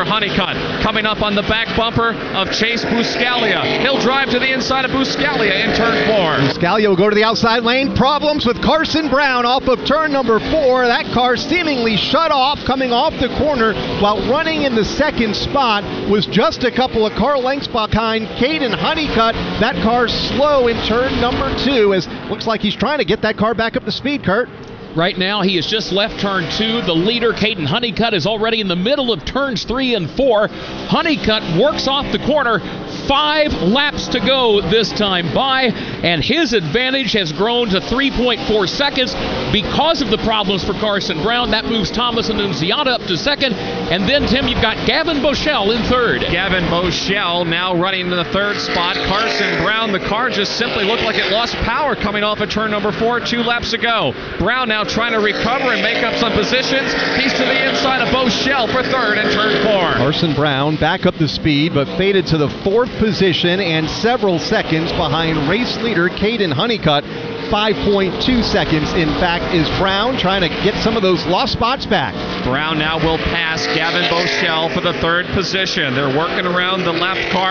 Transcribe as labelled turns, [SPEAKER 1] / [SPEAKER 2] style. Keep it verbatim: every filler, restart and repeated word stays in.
[SPEAKER 1] Honeycutt coming up on the back bumper of Chase Buscaglia. He'll drive to the inside of Buscaglia in turn four.
[SPEAKER 2] Buscaglia will go to the outside lane. Problems with Carson Brown off of turn number four. That car seemingly shut off coming off the corner while running in the second spot. Was just a couple of car lengths behind Caden Honeycutt. That car slow in turn number two, as looks like he's trying to get that car back up to speed, Kurt.
[SPEAKER 3] Right now, he has just left turn two. The leader, Caden Honeycutt, is already in the middle of turns three and four. Honeycutt works off the corner. Five laps to go this time by, and his advantage has grown to three point four seconds because of the problems for Carson Brown. That moves Thomas Annunziata up to second. And then, Tim, you've got Gavin Boschel in third.
[SPEAKER 1] Gavin Boschel now running in the third spot. Carson Brown, the car just simply looked like it lost power coming off of turn number four two laps ago. Brown now trying to recover and make up some positions. He's to the inside of Boschel for third in turn four.
[SPEAKER 2] Carson Brown back up to speed, but faded to the fourth position and several seconds behind race leader Caden Honeycutt. five point two seconds, in fact, is Brown trying to get some of those lost spots back.
[SPEAKER 1] Brown now will pass Gavin Boschel for the third position. They're working around the left car.